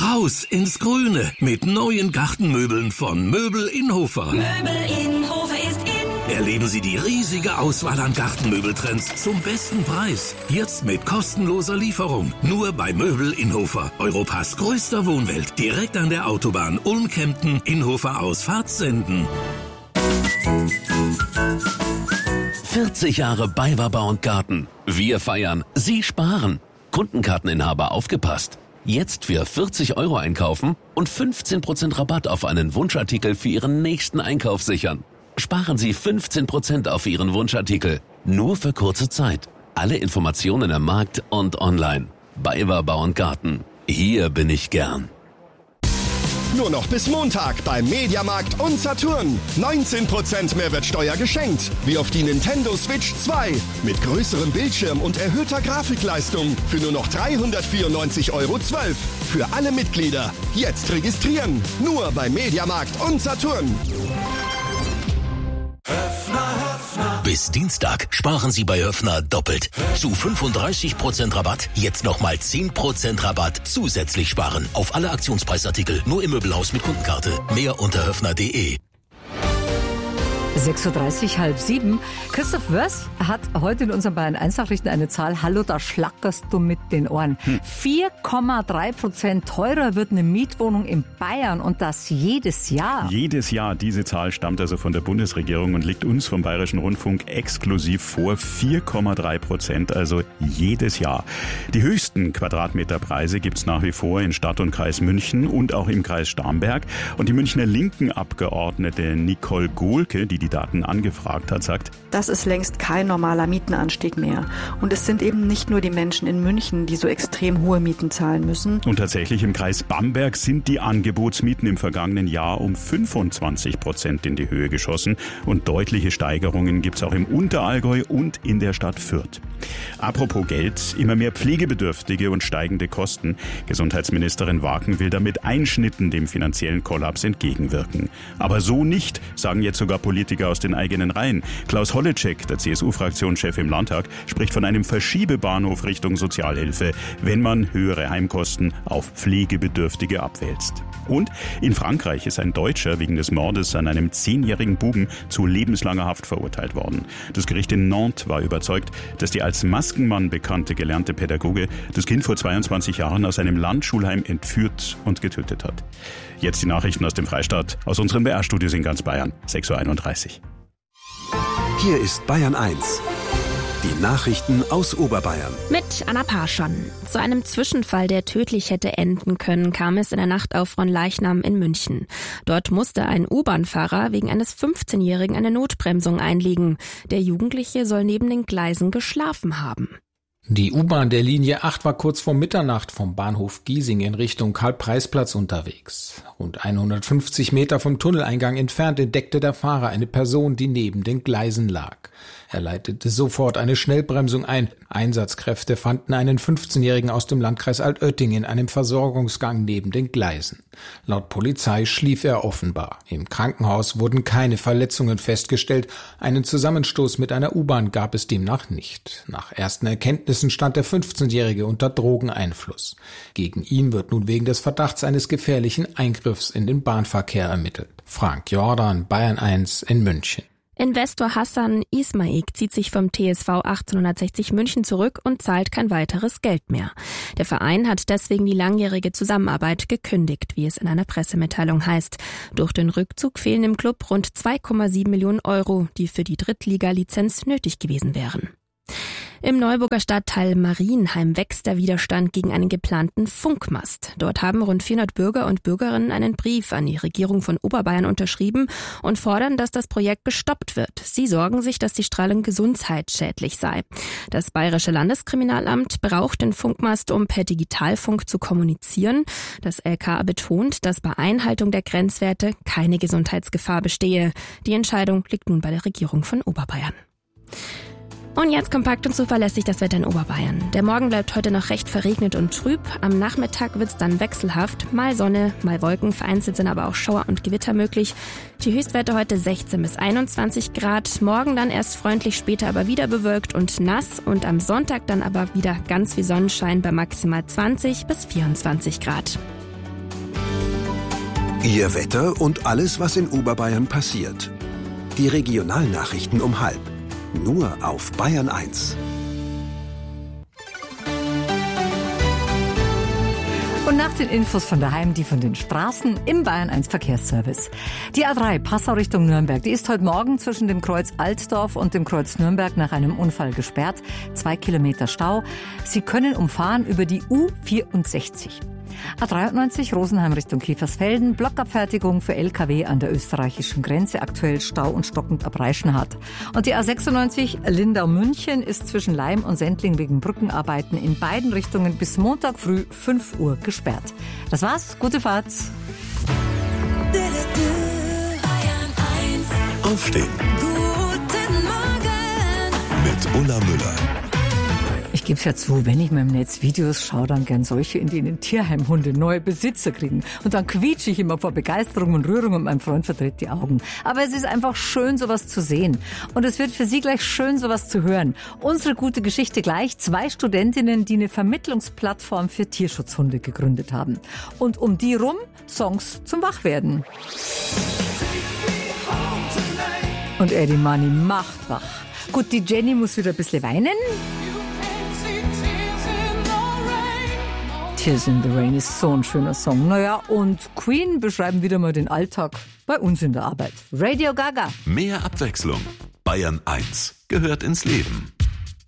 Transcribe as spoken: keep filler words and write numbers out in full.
Raus ins Grüne mit neuen Gartenmöbeln von Möbel Inhofer. Möbel Inhofer ist in. Erleben Sie die riesige Auswahl an Gartenmöbeltrends zum besten Preis. Jetzt mit kostenloser Lieferung. Nur bei Möbel Inhofer. Europas größter Wohnwelt. Direkt an der Autobahn Ulm-Kempten, Inhofer aus Fahrtsenden. vierzig Jahre BayWa Bau und Garten. Wir feiern, Sie sparen. Kundenkarteninhaber aufgepasst. Jetzt für vierzig Euro einkaufen und fünfzehn Prozent Rabatt auf einen Wunschartikel für Ihren nächsten Einkauf sichern. Sparen Sie fünfzehn Prozent auf Ihren Wunschartikel. Nur für kurze Zeit. Alle Informationen im Markt und online. BayWa Bau und Garten. Hier bin ich gern. Nur noch bis Montag beim Mediamarkt und Saturn. neunzehn Prozent Mehrwertsteuer geschenkt. Wie auf die Nintendo Switch zwei. Mit größerem Bildschirm und erhöhter Grafikleistung. Für nur noch dreihundertvierundneunzig Euro zwölf. Für alle Mitglieder. Jetzt registrieren. Nur beim Mediamarkt und Saturn. Bis Dienstag sparen Sie bei Höffner doppelt. Zu fünfunddreißig Prozent Rabatt, jetzt nochmal zehn Prozent Rabatt zusätzlich sparen. Auf alle Aktionspreisartikel, nur im Möbelhaus mit Kundenkarte. Mehr unter höffner punkt de. sechs Uhr dreißig, halb sieben. Christoph Wörs hat heute in unseren Bayern eins Nachrichten eine Zahl. Hallo, da schlackerst du mit den Ohren. Hm. vier Komma drei Prozent teurer wird eine Mietwohnung in Bayern und das jedes Jahr. Jedes Jahr. Diese Zahl stammt also von der Bundesregierung und liegt uns vom Bayerischen Rundfunk exklusiv vor. vier Komma drei Prozent, also jedes Jahr. Die höchsten Quadratmeterpreise gibt's nach wie vor in Stadt und Kreis München und auch im Kreis Starnberg. Und die Münchner linken Abgeordnete Nicole Gohlke, die die Daten angefragt hat, sagt: Das ist längst kein normaler Mietenanstieg mehr. Und es sind eben nicht nur die Menschen in München, die so extrem hohe Mieten zahlen müssen. Und tatsächlich im Kreis Bamberg sind die Angebotsmieten im vergangenen Jahr um fünfundzwanzig Prozent in die Höhe geschossen. Und deutliche Steigerungen gibt es auch im Unterallgäu und in der Stadt Fürth. Apropos Geld, immer mehr Pflegebedürftige und steigende Kosten. Gesundheitsministerin Waken will damit Einschnitten dem finanziellen Kollaps entgegenwirken. Aber so nicht, sagen jetzt sogar Politiker aus den eigenen Reihen. Klaus Holleczek, der C S U-Fraktionschef im Landtag, spricht von einem Verschiebebahnhof Richtung Sozialhilfe, wenn man höhere Heimkosten auf Pflegebedürftige abwälzt. Und in Frankreich ist ein Deutscher wegen des Mordes an einem zehnjährigen Buben zu lebenslanger Haft verurteilt worden. Das Gericht in Nantes war überzeugt, dass die als Maskenmann bekannte gelernte Pädagoge das Kind vor zweiundzwanzig Jahren aus einem Landschulheim entführt und getötet hat. Jetzt die Nachrichten aus dem Freistaat, aus unseren B R-Studios in ganz Bayern, sechs Uhr einunddreißig. Hier ist Bayern eins. Die Nachrichten aus Oberbayern. Mit Anna Parschon. Zu einem Zwischenfall, der tödlich hätte enden können, kam es in der Nacht auf Fronleichnam in München. Dort musste ein U-Bahn-Fahrer wegen eines fünfzehnjährigen eine Notbremsung einlegen. Der Jugendliche soll neben den Gleisen geschlafen haben. Die U-Bahn der Linie acht war kurz vor Mitternacht vom Bahnhof Giesing in Richtung Karl-Preis-Platz unterwegs. Rund hundertfünfzig Meter vom Tunneleingang entfernt entdeckte der Fahrer eine Person, die neben den Gleisen lag. Er leitete sofort eine Schnellbremsung ein. Einsatzkräfte fanden einen fünfzehnjährigen aus dem Landkreis Altötting in einem Versorgungsgang neben den Gleisen. Laut Polizei schlief er offenbar. Im Krankenhaus wurden keine Verletzungen festgestellt. Einen Zusammenstoß mit einer U-Bahn gab es demnach nicht. Nach ersten Erkenntnissen stand der fünfzehnjährige unter Drogeneinfluss. Gegen ihn wird nun wegen des Verdachts eines gefährlichen Eingriffs in den Bahnverkehr ermittelt. Frank Jordan, Bayern eins in München. Investor Hassan Ismaik zieht sich vom T S V achtzehnhundertsechzig München zurück und zahlt kein weiteres Geld mehr. Der Verein hat deswegen die langjährige Zusammenarbeit gekündigt, wie es in einer Pressemitteilung heißt. Durch den Rückzug fehlen im Club rund zwei Komma sieben Millionen Euro, die für die Drittliga-Lizenz nötig gewesen wären. Im Neuburger Stadtteil Marienheim wächst der Widerstand gegen einen geplanten Funkmast. Dort haben rund vierhundert Bürger und Bürgerinnen einen Brief an die Regierung von Oberbayern unterschrieben und fordern, dass das Projekt gestoppt wird. Sie sorgen sich, dass die Strahlung gesundheitsschädlich sei. Das Bayerische Landeskriminalamt braucht den Funkmast, um per Digitalfunk zu kommunizieren. Das L K A betont, dass bei Einhaltung der Grenzwerte keine Gesundheitsgefahr bestehe. Die Entscheidung liegt nun bei der Regierung von Oberbayern. Und jetzt kompakt und zuverlässig das Wetter in Oberbayern. Der Morgen bleibt heute noch recht verregnet und trüb. Am Nachmittag wird's dann wechselhaft. Mal Sonne, mal Wolken. Vereinzelt sind aber auch Schauer und Gewitter möglich. Die Höchstwerte heute sechzehn bis einundzwanzig Grad. Morgen dann erst freundlich, später aber wieder bewölkt und nass. Und am Sonntag dann aber wieder ganz viel Sonnenschein bei maximal zwanzig bis vierundzwanzig Grad. Ihr Wetter und alles, was in Oberbayern passiert. Die Regionalnachrichten um halb. Nur auf Bayern eins. Und nach den Infos von daheim, die von den Straßen im Bayern eins Verkehrsservice. Die A drei Passau Richtung Nürnberg, die ist heute Morgen zwischen dem Kreuz Altdorf und dem Kreuz Nürnberg nach einem Unfall gesperrt. Zwei Kilometer Stau. Sie können umfahren über die U vierundsechzig. A dreiundneunzig Rosenheim Richtung Kiefersfelden, Blockabfertigung für L K W an der österreichischen Grenze, aktuell Stau und stockend ab Reichenhall. Und die A sechsundneunzig Lindau-München ist zwischen Leim und Sendling wegen Brückenarbeiten in beiden Richtungen bis Montag früh fünf Uhr gesperrt. Das war's, gute Fahrt. Aufstehen. Guten Morgen. Mit Ulla Müller. Ich gebe es ja zu, wenn ich mir im Netz Videos schaue, dann gern solche, in denen Tierheimhunde neue Besitzer kriegen. Und dann quietsche ich immer vor Begeisterung und Rührung und mein Freund verdreht die Augen. Aber es ist einfach schön, sowas zu sehen. Und es wird für Sie gleich schön, sowas zu hören. Unsere gute Geschichte gleich. Zwei Studentinnen, die eine Vermittlungsplattform für Tierschutzhunde gegründet haben. Und um die rum Songs zum Wachwerden. Und Eddie Money macht wach. Gut, die Jenny muss wieder ein bisschen weinen. Tears in the Rain ist so ein schöner Song. Naja, und Queen beschreiben wieder mal den Alltag bei uns in der Arbeit. Radio Gaga. Mehr Abwechslung. Bayern eins gehört ins Leben.